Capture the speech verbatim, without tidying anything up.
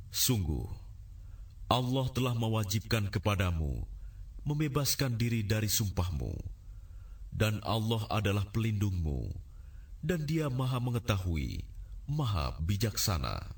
Sungguh, Allah telah mewajibkan kepadamu membebaskan diri dari sumpahmu, dan Allah adalah pelindungmu, dan Dia Maha Mengetahui, Maha Bijaksana.